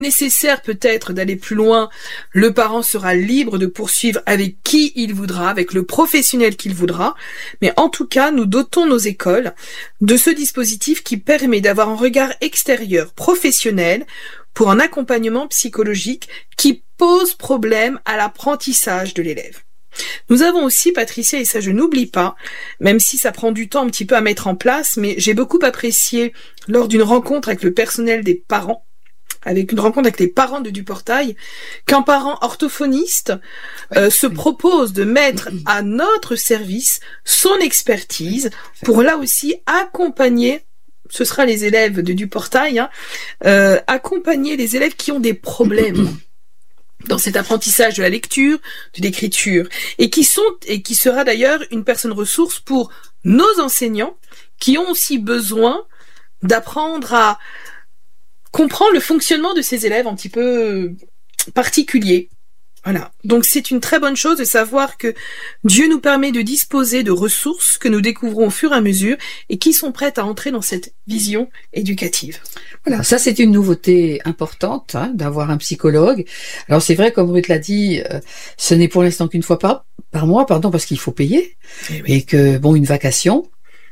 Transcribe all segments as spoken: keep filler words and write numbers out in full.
nécessaire peut-être d'aller plus loin, le parent sera libre de poursuivre avec qui il voudra, avec le professionnel qu'il voudra, mais en tout cas, nous dotons nos écoles de ce dispositif qui permet d'avoir un regard extérieur, professionnel, pour un accompagnement psychologique qui pose problème à l'apprentissage de l'élève. Nous avons aussi, Patricia, et ça je n'oublie pas, même si ça prend du temps un petit peu à mettre en place, mais j'ai beaucoup apprécié lors d'une rencontre avec le personnel des parents, avec une rencontre avec les parents de Duportail, qu'un parent orthophoniste euh, se propose de mettre à notre service son expertise pour là aussi accompagner, ce sera les élèves de Duportail, hein, euh, accompagner les élèves qui ont des problèmes dans cet apprentissage de la lecture, de l'écriture, et qui sont, et qui sera d'ailleurs une personne ressource pour nos enseignants qui ont aussi besoin d'apprendre à comprendre le fonctionnement de ces élèves un petit peu particuliers. Voilà. Donc c'est une très bonne chose de savoir que Dieu nous permet de disposer de ressources que nous découvrons au fur et à mesure et qui sont prêtes à entrer dans cette vision éducative. Voilà, ça c'est une nouveauté importante, hein, d'avoir un psychologue. Alors c'est vrai, comme Ruth l'a dit, euh, ce n'est pour l'instant qu'une fois par, par mois, pardon, parce qu'il faut payer. Et, oui. Et que, bon, une vacation,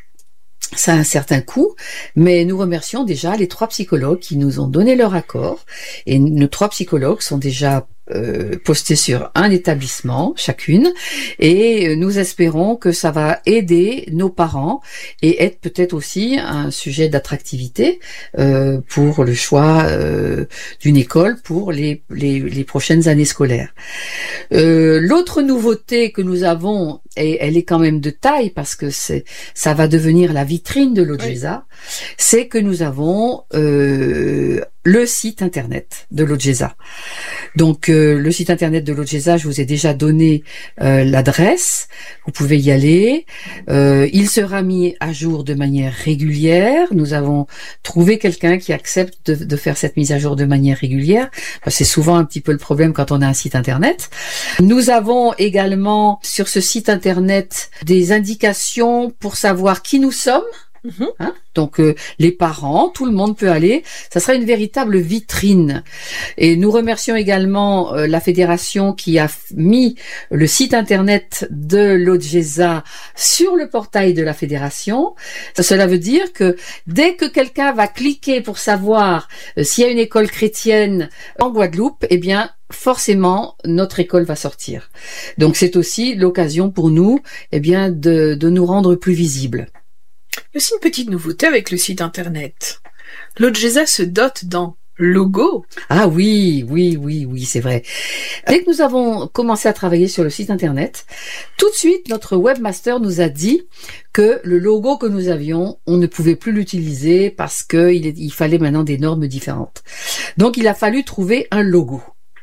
ça a un certain coût, mais nous remercions déjà les trois psychologues qui nous ont donné leur accord. Et nos trois psychologues sont déjà euh, postés sur un établissement chacune, et nous espérons que ça va aider nos parents et être peut-être aussi un sujet d'attractivité euh, pour le choix euh, d'une école pour les, les, les prochaines années scolaires. Euh, l'autre nouveauté que nous avons, et elle est quand même de taille parce que c'est, ça va devenir la vitrine de l'Odgesa, oui. C'est que nous avons euh, le site internet de l'Odgesa. Donc euh, le site internet de l'Odgesa, je vous ai déjà donné euh, l'adresse, vous pouvez y aller. Euh, il sera mis à jour de manière régulière. Nous avons trouvé quelqu'un qui accepte de, de faire cette mise à jour de manière régulière. Enfin, c'est souvent un petit peu le problème quand on a un site internet. Nous avons également sur ce site internet des indications pour savoir qui nous sommes. Mmh. Hein, donc euh, les parents, tout le monde peut aller. Ça sera une véritable vitrine. Et nous remercions également euh, la fédération qui a f- mis le site internet de l'Odgesa sur le portail de la fédération. Cela veut dire que dès que quelqu'un va cliquer pour savoir euh, s'il y a une école chrétienne en Guadeloupe, eh bien forcément notre école va sortir. Donc c'est aussi l'occasion pour nous, eh bien de, de nous rendre plus visibles. Il y a aussi une petite nouveauté avec le site internet. L'Odgesa se dote d'un logo. Ah oui, oui, oui, oui, c'est vrai. Dès que nous avons commencé à travailler sur le site internet, tout de suite, notre webmaster nous a dit que le logo que nous avions, on ne pouvait plus l'utiliser parce que il, il fallait maintenant des normes différentes. Donc, il a fallu trouver un logo.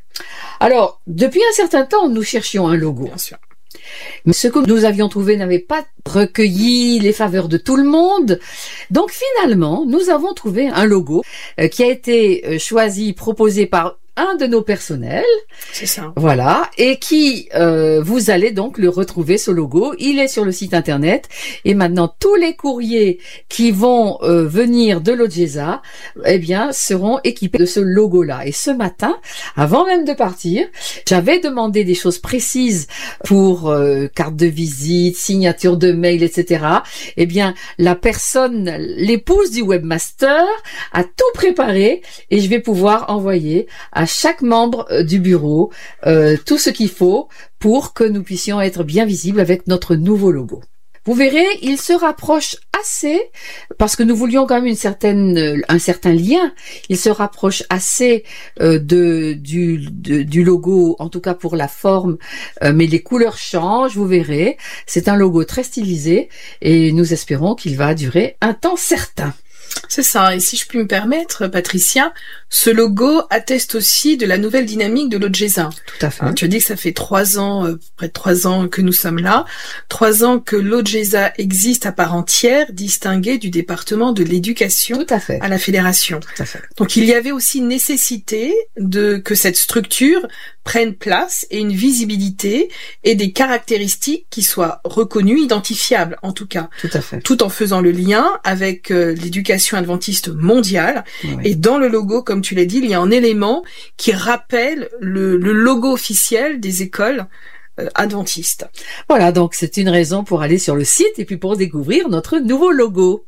Alors, depuis un certain temps, nous cherchions un logo. Bien sûr. Mais ce que nous avions trouvé n'avait pas recueilli les faveurs de tout le monde. Donc finalement, nous avons trouvé un logo euh, qui a été euh, choisi, proposé par un de nos personnels. C'est ça. Voilà. Et qui, euh, vous allez donc le retrouver, ce logo. Il est sur le site internet. Et maintenant, tous les courriers qui vont euh, venir de l'Odgesa, eh bien, seront équipés de ce logo-là. Et ce matin, avant même de partir, j'avais demandé des choses précises pour euh, carte de visite, signature de mail, et cetera. Eh bien, la personne, l'épouse du webmaster, a tout préparé et je vais pouvoir envoyer à chaque membre du bureau euh, tout ce qu'il faut pour que nous puissions être bien visibles avec notre nouveau logo. Vous verrez, il se rapproche assez, parce que nous voulions quand même une certaine, un certain lien, il se rapproche assez euh, de, du, de, du logo, en tout cas pour la forme, euh, mais les couleurs changent, vous verrez. C'est un logo très stylisé et nous espérons qu'il va durer un temps certain. C'est ça, et si je puis me permettre, Patricia, ce logo atteste aussi de la nouvelle dynamique de l'Odgesa. Tout à fait. Alors, tu as dit que ça fait trois ans, euh, près de trois ans que nous sommes là, trois ans que l'Odgesa existe à part entière, distinguée du département de l'éducation. Tout à fait. À la fédération. Tout à fait. Donc il y avait aussi nécessité de que cette structure prennent place et une visibilité et des caractéristiques qui soient reconnues, identifiables en tout cas. Tout à fait. Tout en faisant le lien avec euh, l'éducation adventiste mondiale. Oui. Et dans le logo, comme tu l'as dit, il y a un élément qui rappelle le, le logo officiel des écoles euh, adventistes. Voilà, donc c'est une raison pour aller sur le site et puis pour découvrir notre nouveau logo.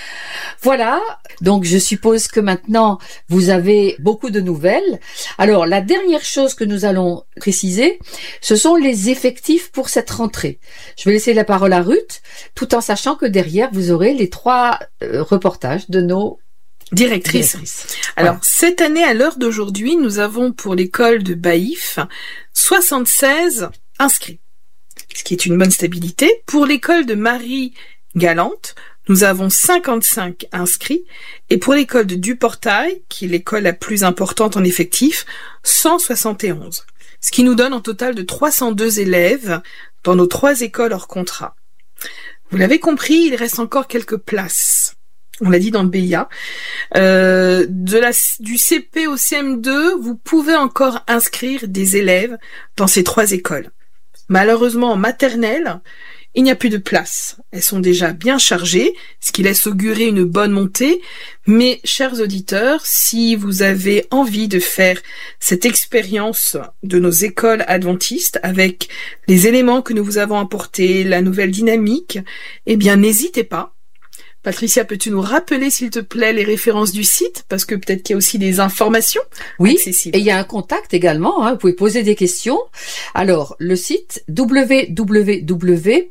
Voilà, donc je suppose que maintenant vous avez beaucoup de nouvelles. Alors la dernière chose que nous allons préciser, ce sont les effectifs pour cette rentrée. Je vais laisser la parole à Ruth, tout en sachant que derrière vous aurez les trois euh, reportages de nos directrices. directrices. Alors voilà. Cette année, à l'heure d'aujourd'hui, nous avons pour l'école de Baïf soixante-seize inscrits, ce qui est une bonne stabilité. Pour l'école de Marie Galante, nous avons cinquante-cinq inscrits, et pour l'école de Duportail, qui est l'école la plus importante en effectif, cent soixante et onze. Ce qui nous donne un total de trois cent deux élèves dans nos trois écoles hors contrat. Vous l'avez compris, il reste encore quelques places. On l'a dit dans le B I A. Euh, de la, du C P au C M deux, vous pouvez encore inscrire des élèves dans ces trois écoles. Malheureusement, en maternelle, il n'y a plus de place. Elles sont déjà bien chargées, ce qui laisse augurer une bonne montée. Mais, chers auditeurs, si vous avez envie de faire cette expérience de nos écoles adventistes avec les éléments que nous vous avons apportés, la nouvelle dynamique, eh bien, n'hésitez pas. Patricia, peux-tu nous rappeler, s'il te plaît, les références du site? Parce que peut-être qu'il y a aussi des informations oui, accessibles. Et il y a un contact également, hein, vous pouvez poser des questions. Alors, le site w w w.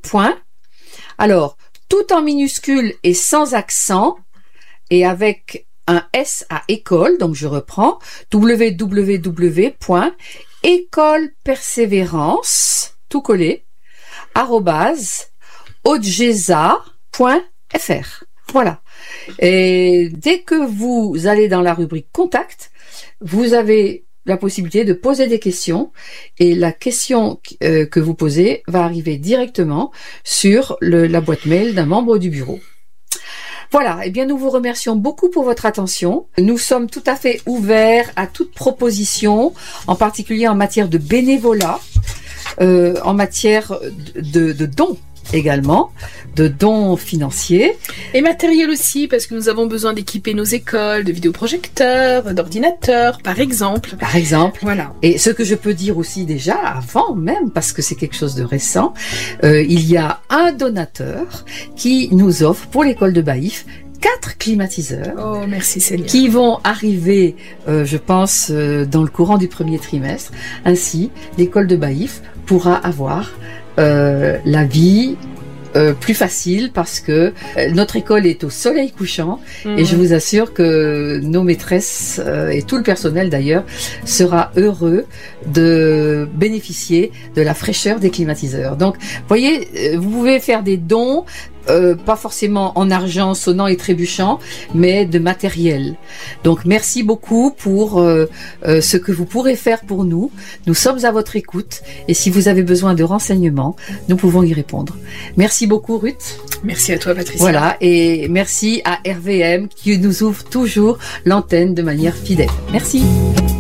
Alors, tout en minuscule et sans accent, et avec un S à école, donc je reprends, w w w point école persévérance, tout collé, arrobase, odgesa point f r. Voilà. Et dès que vous allez dans la rubrique contact, vous avez la possibilité de poser des questions et la question euh, que vous posez va arriver directement sur le, la boîte mail d'un membre du bureau. Voilà, eh bien nous vous remercions beaucoup pour votre attention. Nous sommes tout à fait ouverts à toute proposition, en particulier en matière de bénévolat, euh, en matière de, de dons également, de dons financiers. Et matériel aussi, parce que nous avons besoin d'équiper nos écoles, de vidéoprojecteurs, d'ordinateurs, par exemple. Par exemple. Voilà. Et ce que je peux dire aussi déjà, avant même, parce que c'est quelque chose de récent, euh, il y a un donateur qui nous offre pour l'école de Baïf quatre climatiseurs. Oh, merci Seigneur. Qui vont arriver, euh, je pense, euh, dans le courant du premier trimestre. Ainsi, l'école de Baïf pourra avoir Euh, la vie euh, plus facile parce que euh, notre école est au soleil couchant mmh. et je vous assure que nos maîtresses euh, et tout le personnel d'ailleurs sera heureux de bénéficier de la fraîcheur des climatiseurs. Donc, voyez, euh, vous pouvez faire des dons Euh, pas forcément en argent sonnant et trébuchant, mais de matériel. Donc merci beaucoup pour euh, euh, ce que vous pourrez faire pour nous. Nous sommes à votre écoute et si vous avez besoin de renseignements, nous pouvons y répondre. Merci beaucoup Ruth. Merci à toi Patricia. Voilà, et merci à R V M qui nous ouvre toujours l'antenne de manière fidèle. Merci.